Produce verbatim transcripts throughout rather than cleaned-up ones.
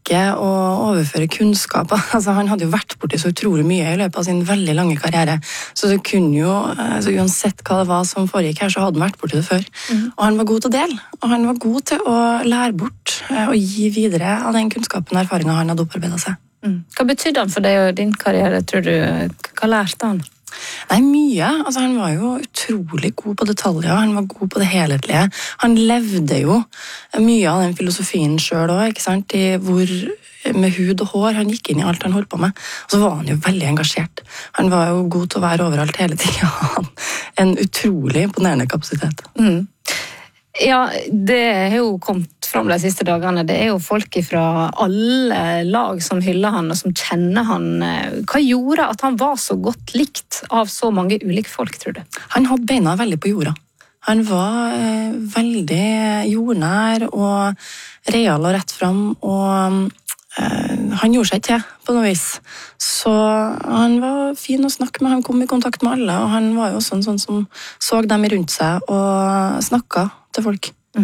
like å overføre kunnskap. Altså, han hadde jo vært borti så utrolig mye i løpet av sin veldig lange karriere, så det kunne jo, altså, uansett hva det var som foregikk her, så hadde han vært borti det før. Mm. Og han var god til å dele, og han var god til å lære bort og gi videre av den kunnskapen og erfaringen han hadde opparbeidet seg. Mm. Hva betydde han for deg og din karriere, tror du? Hva lærte han? Nei, mye. Altså, han var jo utrolig god på detaljer, han var god på det helhetlige. Han levde jo mye av den filosofien selv også, ikke sant? I hvor med hud og hår, han gikk inn i alt han holdt på med. Og så var han jo veldig engasjert. Han var jo god til å være overalt hele tiden. En utrolig imponerende kapasitet. Mm. Ja, det har jo kommet fram de siste dagene. Det er jo folk fra alle lag som hyller han og som kjenner han. Hva gjorde at han var så godt likt av så mange ulike folk, tror du? Han hadde beina veldig på jorda. Han var eh, veldig jordnær og real og rett fram, og eh, han gjorde seg til på noe vis. Så han var fin å snakke med, han kom i kontakt med alle, og han var jo også en sånn som så dem rundt seg og snakket til folk. Mm.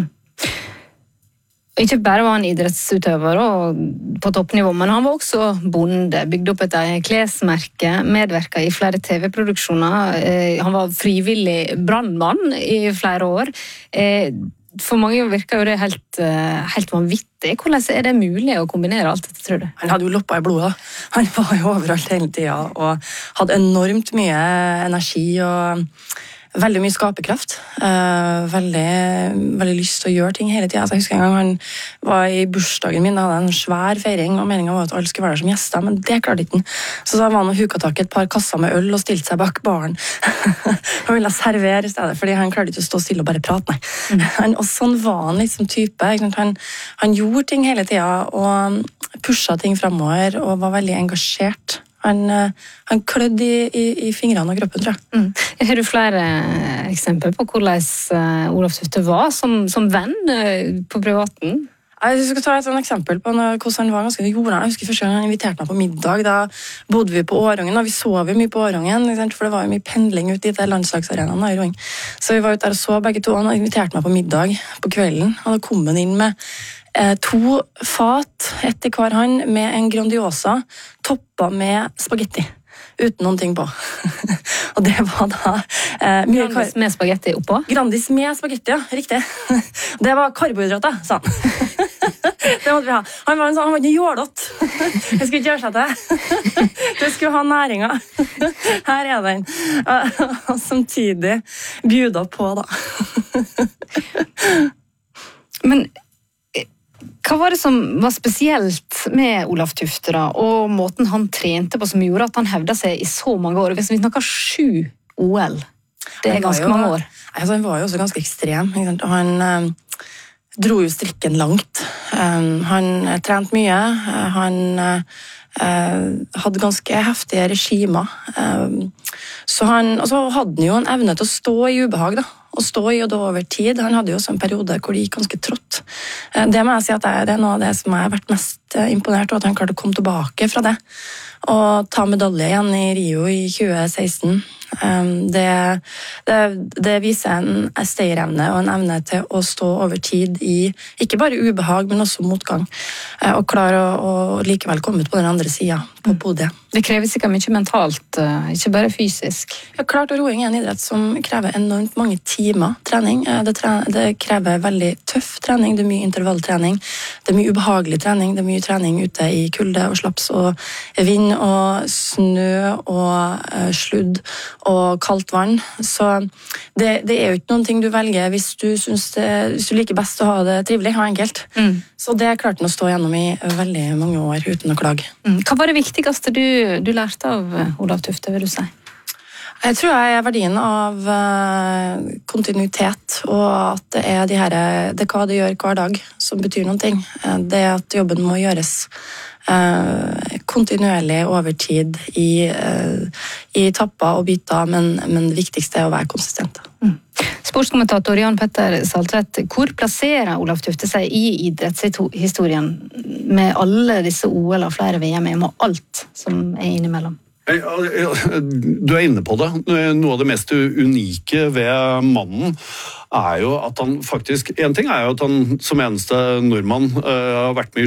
Ikke bare var han idrettsutøver og på toppnivå, men han var også bonde, bygde opp et klesmerke, medvirket i flere T V-produksjoner. Han var frivillig brandmann i flere år. For mange virker jo det helt, helt vanvittig. Hvordan er det mulig å kombinere alt dette, tror du? Han hadde jo loppa i blodet. Han var jo overalt hele tiden og hadde enormt mye energi og veldig mye skaperkraft. Uh, veldig, veldig lyst til å gjøre ting hele tiden. Altså, jeg husker en gang han var i bursdagen min, og hadde en svær feiring, og meningen var at alle skulle være der som gjester, men det klarte ikke han. Så da var han og huka tak i et par kasser med øl og stilte seg bak baren. Han ville servere i stedet, fordi han klarte ikke å stå stille og bare prate, nei. Mm. Han, og sånn var han liksom type. Han, han gjorde ting hele tiden, og pusha ting fremover, og var veldig engasjert. Han, han klødde i, i, i fingrene og kroppen, tror jeg. Mm. Har du flere eksempler på hvordan Olav Tufte var som, som venn på privaten? Jeg skal ta et sånn eksempel på hvordan han var ganske jordnær. Jeg husker første gang han inviterte meg på middag. Da bodde vi på Årungen, og vi sov jo mye på Årungen, for det var jo mye pendling ut dit, landslagsarenaen i Årungen. Så vi var ute der og så begge to, og han inviterte meg på middag på kvelden, og da kom han inn med to fat etter hver hand med en Grandiosa toppet med spagetti uten noen ting på. Og det var da eh, mye Grandis med spagetti oppå? Grandis med spagetti, ja, riktig. Det var karbohydrater, sa han. Det måtte vi ha. Han var en sånn, han var ikke jålott. Jeg skulle ikke gjøre seg til. Det skulle ha næringa. Her er den. Og samtidig bjuda på, da. Men hva var det som var spesielt med Olav Tufte da, og måten han trente på som gjorde at han hevdet seg i så mange år? Hvis vi snakker sju O L, det er ganske jo, mange år. Altså, han var jo også ganske ekstrem. Og han eh, dro jo strikken langt. Um, han trente mye. Han eh, hadde ganske heftige regimer. Um, så han, og så hadde han jo en evne til å stå i ubehag, da. Å stå i og da over tid. Han hadde jo også en periode hvor det gikk ganske trått. Det må jeg si at det er noe av det som jeg har vært mest imponert over, at han klarte å komme tilbake fra det. Og ta medalje igjen i Rio i tjue seksten. Det, det, det viser en stayerevne og en evne til å stå over tid i ikke bare ubehag, men også motgang. Og klare å, å likevel komme ut på den andre siden, på podiet. Det krever sikkert mye mentalt, ikke bare fysisk. Ja, klart og roing er en idrett som krever enormt mange timer trening. Det, tre, det krever veldig tøff trening, det er mye intervalltrening, det er mye ubehagelig trening, det er mye trening ute i kulde og slaps og vind og snø og uh, sludd og kaldt vann. Så det, det er jo ikke noen ting du velger hvis du, synes det, hvis du liker best å ha det trivelig og enkelt. Mm. Så det klarte han å stå gjennom i veldig mange år uten å klage. Mm. Hva var det viktigste du, du lærte av Olav Tufte, vil du si? Jeg tror jeg er verdien av uh, kontinuitet, og at det er, de her, det er hva det gjør hver dag som betyr noen ting. Det er at jobben må gjøres uh, kontinuerlig over tid i, uh, i tapper og biter, men, men det viktigste er å være konsistent. Mm. Sportskommentator Jan Petter Saltvedt, hvor plasserer Olav Tufte seg i idrettshistorien med alle disse O L og flere V M og alt som er innimellom? Du er inne på det. Noe av det mest unike ved mannen er jo at han faktisk, en ting er jo at han som eneste nordmann har vært med i